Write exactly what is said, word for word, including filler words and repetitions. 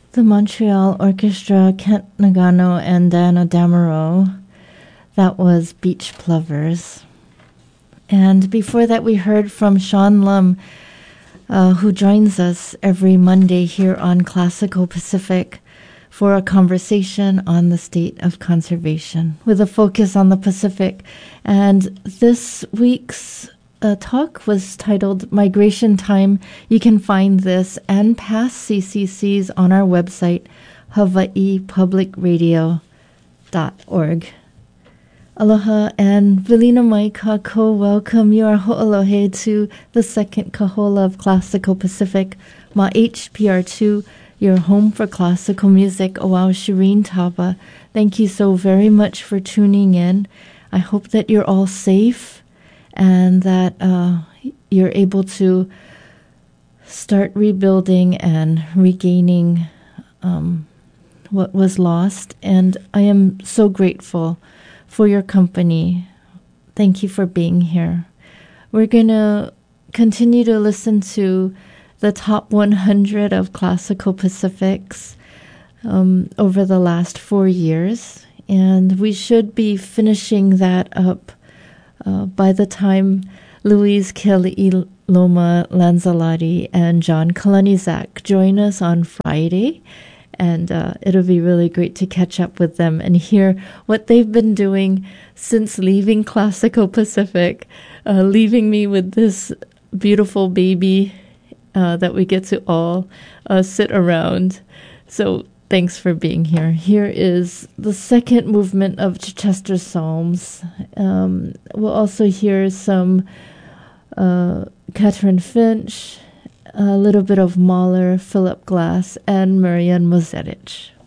the Montreal Orchestra, Kent Nagano and Diana Damaro. That was Beach Plovers. And before that, we heard from Sean Lum, uh, who joins us every Monday here on Classical Pacific for a conversation on the state of conservation with a focus on the Pacific. And this week's uh, talk was titled Migration Time. You can find this and past C C Cs on our website, hawaii public radio dot org. Aloha and Vilina Mai Kako, welcome. You are ho'olohe to the second kahola of Classical Pacific, Ma H P R two, your home for classical music. Oau Shireen Taba, thank you so very much for tuning in. I hope that you're all safe and that uh, you're able to start rebuilding and regaining um, what was lost. And I am so grateful for your company. Thank you for being here. We're going to continue to listen to the top one hundred of Classical Pacifics um, over the last four years. And we should be finishing that up uh, by the time Louise Keli'i Loma Lanzalati and John Kalanizak join us on Friday. And uh, it'll be really great to catch up with them and hear what they've been doing since leaving Classical Pacific, uh, leaving me with this beautiful baby uh, that we get to all uh, sit around. So thanks for being here. Here is the second movement of Chichester Psalms. Um, we'll also hear some uh, Catherine Finch, a little bit of Mahler, Philip Glass, and Marian Mozetič.